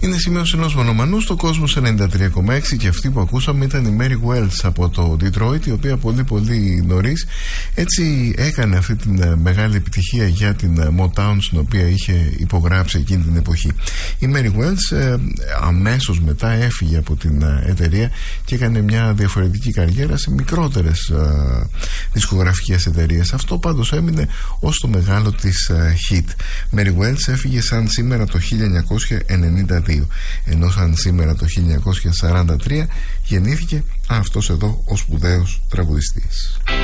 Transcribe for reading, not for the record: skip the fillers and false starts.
Είναι σημείο ενός μονομανού στο κόσμο σε 93,6 και αυτή που ακούσαμε ήταν η Mary Wells από το Detroit, η οποία πολύ νωρίς έτσι έκανε αυτή την μεγάλη επιτυχία για την Motown, στην οποία είχε υπογράψει εκείνη την εποχή. Η Mary Wells αμέσως μετά έφυγε από την εταιρεία και έκανε μια διαφορετική καριέρα σε μικρότερες δισκογραφικές εταιρείες. Αυτό πάντως έμεινε ως το μεγάλο της hit. Mary Wells έφυγε σαν σήμερα το 1992, ενώ σαν σήμερα το 1943 γεννήθηκε αυτός εδώ ο σπουδαίος τραγουδιστής.